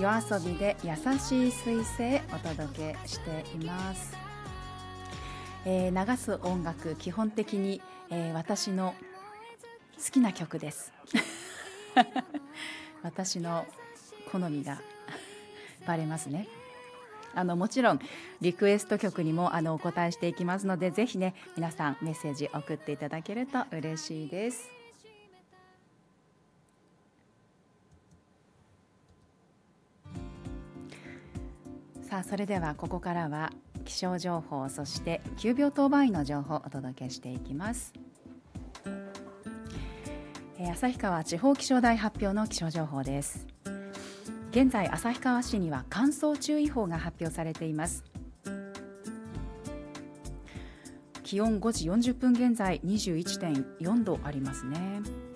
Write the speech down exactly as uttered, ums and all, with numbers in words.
夜遊びで優しい彗星お届けしています。えー、流す音楽基本的に、えー、私の好きな曲です私の好みがバレますね。あのもちろんリクエスト曲にもあのお答えしていきますので、ぜひね皆さんメッセージ送っていただけると嬉しいです。さあ、それではここからは気象情報、そして急病当番員の情報をお届けしていきます。えー、旭川地方気象台発表の気象情報です。現在旭川市には乾燥注意報が発表されています。気温ごじよんじゅっぷん現在 にじゅういってんよんどありますね。